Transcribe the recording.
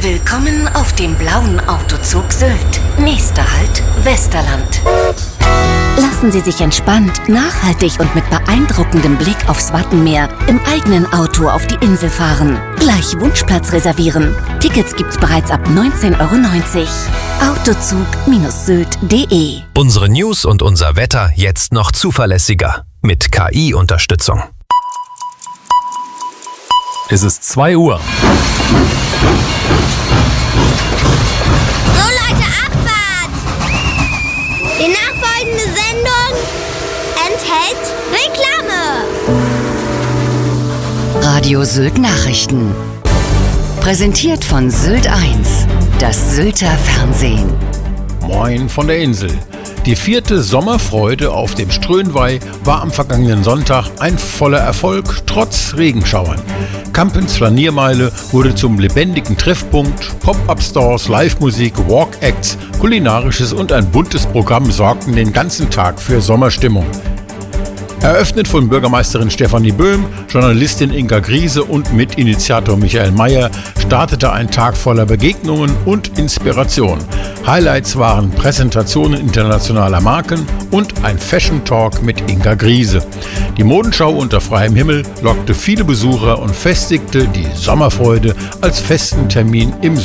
Willkommen auf dem blauen Autozug Sylt. Nächster Halt, Westerland. Lassen Sie sich entspannt, nachhaltig und mit beeindruckendem Blick aufs Wattenmeer im eigenen Auto auf die Insel fahren. Gleich Wunschplatz reservieren. Tickets gibt's bereits ab 19,90 €. Autozug-sylt.de. Unsere News und unser Wetter jetzt noch zuverlässiger. Mit KI-Unterstützung. Es ist 2 Uhr. So Leute, Abfahrt! Die nachfolgende Sendung enthält Reklame. Radio Sylt Nachrichten. Präsentiert von Sylt 1, das Sylter Fernsehen. Moin von der Insel. Die 4. Sommerfreude auf dem Ströhnwei war am vergangenen Sonntag ein voller Erfolg, trotz Regenschauern. Kampens Flaniermeile wurde zum lebendigen Treffpunkt. Pop-up-Stores, Live-Musik, Walk-Acts, kulinarisches und ein buntes Programm sorgten den ganzen Tag für Sommerstimmung. Eröffnet von Bürgermeisterin Stefanie Böhm, Journalistin Inga Griese und Mitinitiator Michael Mayer startete ein Tag voller Begegnungen und Inspiration. Highlights waren Präsentationen internationaler Marken und ein Fashion Talk mit Inga Griese. Die Modenschau unter freiem Himmel lockte viele Besucher und festigte die Sommerfreude als festen Termin im